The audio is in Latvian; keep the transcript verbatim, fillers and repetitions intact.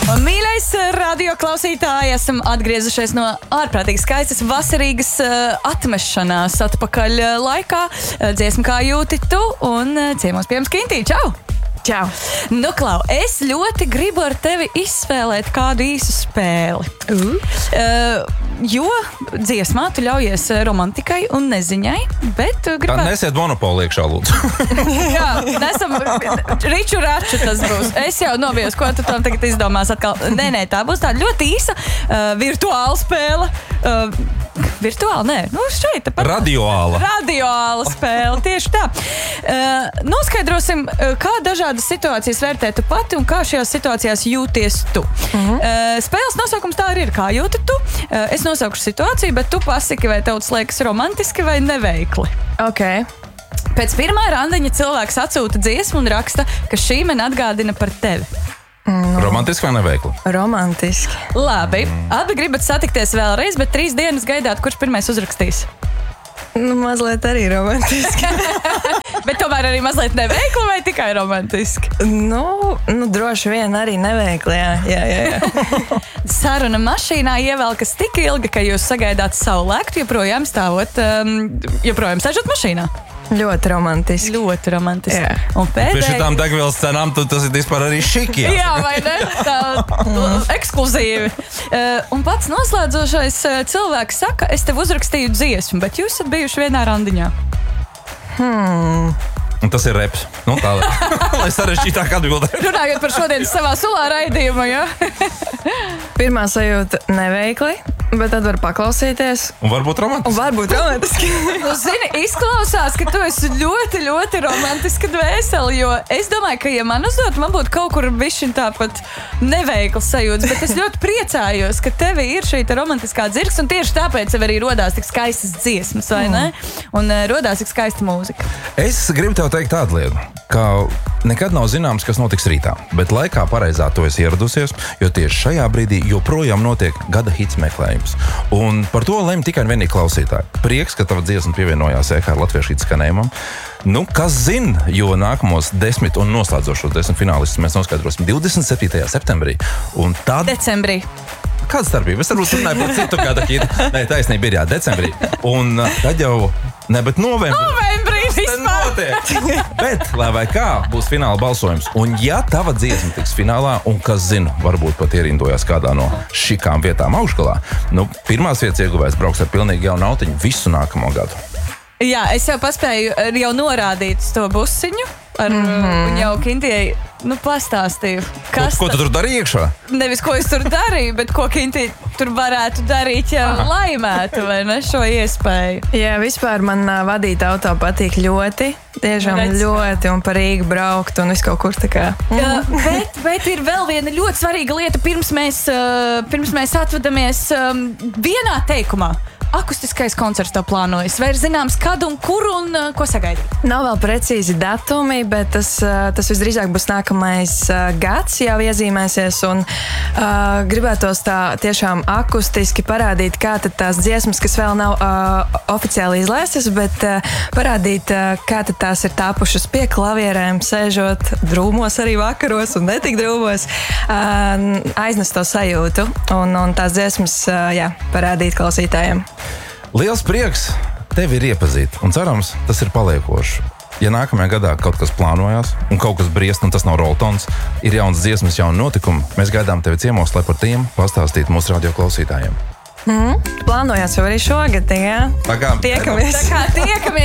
Un mīļais radio klausītāji, esam atgriezušies no ārprātīgi skaistas vasarīgas uh, atmešanās atpakaļ uh, laikā. Uh, dziesmu kā jūti tu un uh, ciemos pie mums Kintī. Čau! Čau! Nu, Klau, es ļoti gribu ar tevi izspēlēt kādu īsu spēli. Uh. Uh, jo dziesmā tu ļaujies romantikai un neziņai, bet uh, gribētu... Tā nesiet monopolu iekšā, lūdzu. Jā, nesam riču raču tas būs. Es jau novies, ko tu tam tagad izdomās atkal. Nē, nē, tā būs tāda ļoti īsa uh, virtuāla spēle. Uh, virtuāla, nē, nu šeit. Tāpat. Radioāla. Radioāla spēle, tieši tā. Uh, noskaidrosim, uh, kā dažādas situācijas vērtē tu pati un kā šajās situācijās jūties tu. Uh-huh. Uh, spēles nosaukums tā arī ir, kā jūti tu. Uh, es nosaukšu situāciju, bet tu pasaki, vai tev tas liekas romantiski vai neveikli. Ok. Pēc pirmā randiņa cilvēks atsūta dziesmu un raksta, ka šī man atgādina par tevi. No. Romantiski vai neveikli? Romantiski. Labi. Abi gribat satikties vēlreiz, bet trīs dienas gaidāt, kurš pirmais uzrakstīs. Nu, mazliet arī romantiski. Bet tomēr arī mazliet neveikli vai tikai romantiski? Nu, nu droši vien arī neveikli, jā. jā, jā, jā. Saruna mašīnā ievelkas tik ilga, ka jūs sagaidāt savu lēktu, joprojām stāvot, um, joprojām sēžot mašīnā. Ļoti romantiski. Ļoti romantiski. Jā. Un pēdējais... Pie šitām degvielas cenām tu, tas ir vispār arī šiki. Jā, jā vai ne? Tā ekskluzīvi. Uh, un pats noslēdzošais uh, cilvēks saka, es tev uzrakstīju dziesmu, bet jūs esat bijuši vienā randiņā. Hmm. Un tas ir reps. Nu, tā, lai sarežģītāk atbildētu. Runājot par šodienas savā sulā raidījumu, jā? Pirmā sajūta neveikli, bet tad var paklausīties. Un varbūt romantiski. Un varbūt romantiski. Nu, zini, izklausās, ka tu esi ļoti, ļoti romantiska dvēseli, jo es domāju, ka, ja man uzdot, man būtu kaut kur bišķiņ tāpat neveikls sajūtas, bet es ļoti priecājos, ka tevi ir šī romantiskā dzirks, un tieši tāpēc tev arī rodās tik skaistas dziesmas, vai ne? Un uh, rodās tik skaista mūzika. Es gribu tev teikt tādu lietu, ka nekad nav zināms, kas notiks rītā, bet laikā pareizā tu esi ieradusies, jo tieši šajā brīdī joprojām notiek gada hits meklējums. Un par to lem tikai un vienīgi klausītāji. Prieks, ka tava dziesma pievienojās E K R latviešu hits skanējumam. Nu, kas zina, jo nākamos desmit un noslēdzošos desmit finālistus mēs noskaidrosim divdesmit septītajā septembrī. Un tad... Decembrī. Kāda starpība? Es varbūt runāju par citu kāda hita. Nē, taisnība ir jā, decembrī. Un tad jau, ne, bet novembrī. Novembrī vispār. Bet, lai vai kā, būs fināla balsojums. Un ja tava dziesma tiks finālā, un kas zina, varbūt pat ierindojās kādā no šikām vietām augšgalā, nu, pirmās vietas ieguvējs brauks ar pilnīgi jaunu autiņu visu nākamo gadu. Jā, es jau paspēju jau norādīt to busiņu. Ar, mm-hmm. Un jau Kintijai, nu, pastāstīju, kas... Ko, ko tu tur darīji iekšā? Nevis, ko es tur darīju, bet ko Kintija tur varētu darīt, ja Aha. laimētu, vai ne, šo iespēju. Jā, vispār man uh, vadīt auto patīk ļoti, tiešām Redz. ļoti, un par Rīgu braukt, un visu kaut kur tā kā. Mm. Uh, bet, bet ir vēl viena ļoti svarīga lieta, pirms mēs, uh, pirms mēs atvadamies um, vienā teikumā. Akustiskais koncerts tev plānojas? Vai ir zināms, kad un kur un uh, ko sagaidīt? Nav vēl precīzi datumi, bet tas, uh, tas visdrīzāk būs nākamais uh, gads jau iezīmēsies, un uh, gribētos tā tiešām akustiski parādīt, kā tad tās dziesmas, kas vēl nav uh, oficiāli izlēstas, bet uh, parādīt, uh, kā tad tās ir tāpušas pie klavierēm, sēžot drūmos arī vakaros un netik drūmos, uh, aiznest to sajūtu un, un tās dziesmas, uh, jā, parādīt klausītājiem. Liels prieks tevi ir iepazīt, un cerams, tas ir paliekoši. Ja nākamajā gadā kaut kas plānojās, un kaut kas briest, un tas nav roltons, ir jauns dziesmas, jauni notikumi, mēs gaidām tevi ciemos, lai par tiem pastāstītu mūsu radio klausītājiem. Mm, plānojās jau arī šogad, jā? Tā kā tiekamies. Tā kā tiekamies.